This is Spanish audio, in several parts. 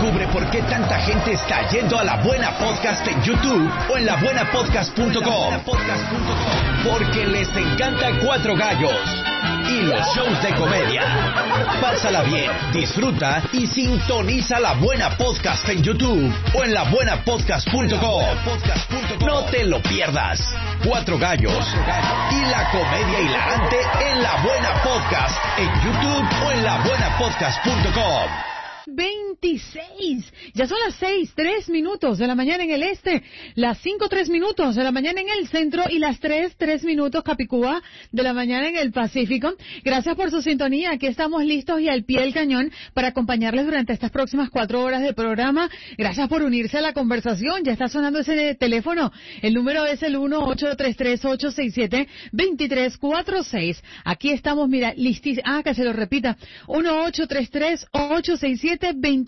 Descubre por qué tanta gente está yendo a La Buena Podcast en YouTube o en labuenapodcast.com. Porque les encanta Cuatro Gallos y los shows de comedia. Pásala bien, disfruta y sintoniza La Buena Podcast en YouTube o en labuenapodcast.com. No te lo pierdas. Cuatro Gallos y la comedia hilarante en La Buena Podcast en YouTube o en labuenapodcast.com. 26. Ya son las 6:03 de la mañana en el este, las 5:03 de la mañana en el centro y las 3:03 Capicúa de la mañana en el Pacífico. Gracias por su sintonía. Aquí estamos listos y al pie del cañón para acompañarles durante estas próximas 4 horas de programa. Gracias por unirse a la conversación. Ya está sonando ese teléfono. El número es el 1-833-867-2346. Aquí estamos, mira, listis. Que se lo repita. 1-833-867-2346.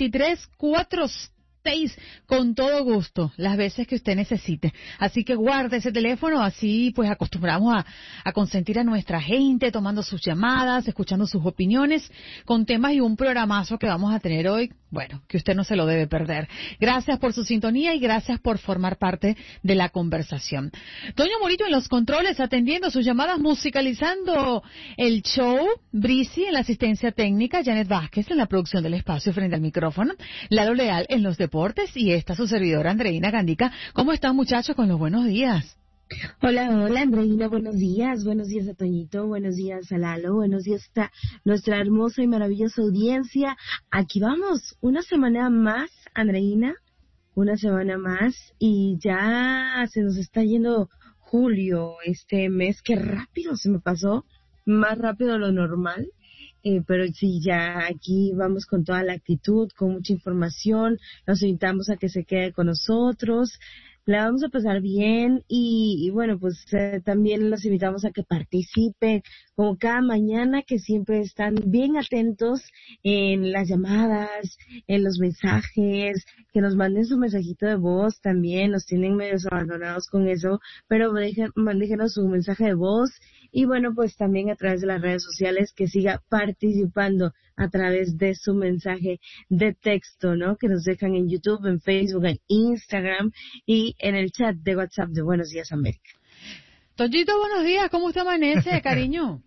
Con todo gusto, las veces que usted necesite. Así que guarde ese teléfono, así pues acostumbramos a consentir a nuestra gente, tomando sus llamadas, escuchando sus opiniones, con temas y un programazo que vamos a tener hoy, bueno, que usted no se lo debe perder. Gracias por su sintonía y gracias por formar parte de la conversación. Toño Murillo en los controles, atendiendo sus llamadas, musicalizando el show, Brisi en la asistencia técnica, Janet Vázquez en la producción del espacio frente al micrófono, Lalo Leal en los deportes y esta su servidora Andreina Gandica. ¿Cómo están, muchachos, con los buenos días? Hola, Andreina, buenos días a Toñito, buenos días a Lalo, buenos días a nuestra hermosa y maravillosa audiencia. Aquí vamos, una semana más, Andreina, una semana más y ya se nos está yendo julio, este mes, que rápido se me pasó, más rápido de lo normal. Pero sí, ya aquí vamos con toda la actitud, con mucha información, los invitamos a que se quede con nosotros, la vamos a pasar bien y bueno, pues también los invitamos a que participen, como cada mañana, que siempre están bien atentos en las llamadas, en los mensajes, que nos manden su mensajito de voz también, nos tienen medios abandonados con eso, pero déjenos su mensaje de voz. Y bueno, pues también a través de las redes sociales, que siga participando a través de su mensaje de texto, ¿no? Que nos dejan en YouTube, en Facebook, en Instagram y en el chat de WhatsApp de Buenos Días América. Toñito, buenos días. ¿Cómo usted amanece, cariño?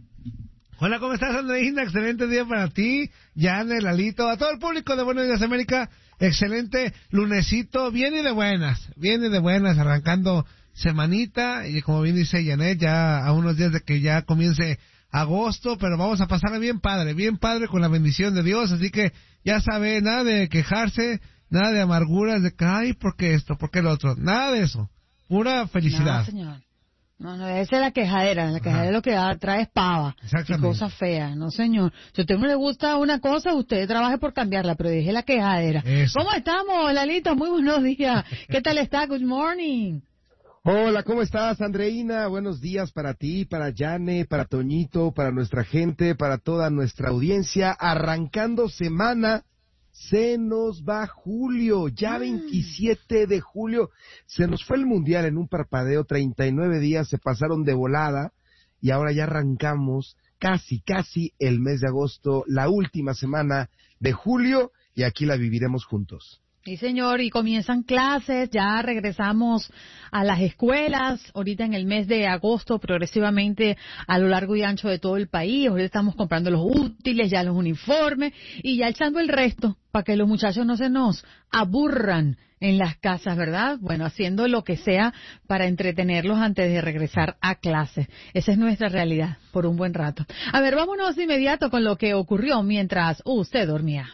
Hola, ¿cómo estás, Andreina? Excelente día para ti, Yane, Lalito, a todo el público de Buenos Días América. Excelente lunesito, viene de buenas, arrancando semanita, y como bien dice Janet, ya a unos días de que ya comience agosto, pero vamos a pasarla bien padre con la bendición de Dios, así que ya sabe, nada de quejarse, nada de amarguras, de que, ay, ¿por qué esto? ¿Por qué lo otro? Nada de eso, pura felicidad. No, señor. No, esa es la quejadera es lo que trae es pava y cosas feas, no señor. Si a usted no le gusta una cosa, usted trabaje por cambiarla, pero deje la quejadera. Eso. ¿Cómo estamos, Lalito? Muy buenos días. ¿Qué tal está? Good morning. Hola, ¿cómo estás, Andreina? Buenos días para ti, para Yane, para Toñito, para nuestra gente, para toda nuestra audiencia. Arrancando semana, se nos va julio, ya 27 de julio. Se nos fue el Mundial en un parpadeo, 39 días se pasaron de volada y ahora ya arrancamos casi el mes de agosto, la última semana de julio, y aquí la viviremos juntos. Sí, señor, y comienzan clases, ya regresamos a las escuelas, ahorita en el mes de agosto, progresivamente a lo largo y ancho de todo el país. Ahorita estamos comprando los útiles, ya los uniformes, y ya echando el resto, para que los muchachos no se nos aburran en las casas, ¿verdad? Bueno, haciendo lo que sea para entretenerlos antes de regresar a clases. Esa es nuestra realidad, por un buen rato. A ver, vámonos de inmediato con lo que ocurrió mientras usted dormía.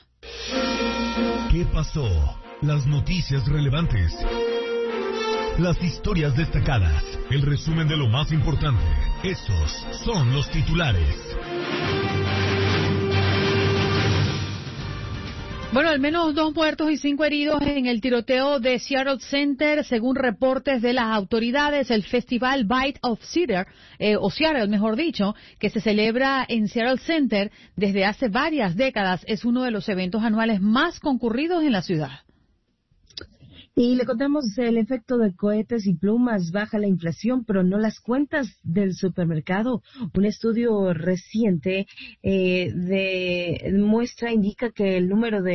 ¿Qué pasó? Las noticias relevantes. Las historias destacadas. El resumen de lo más importante. Estos son los titulares. Bueno, al menos 2 muertos y 5 heridos en el tiroteo de Seattle Center, según reportes de las autoridades. El festival Bite of Cedar, o Seattle, mejor dicho, que se celebra en Seattle Center desde hace varias décadas, es uno de los eventos anuales más concurridos en la ciudad. Y le contamos el efecto de cohetes y plumas, baja la inflación, pero no las cuentas del supermercado. Un estudio reciente de muestra indica que el número de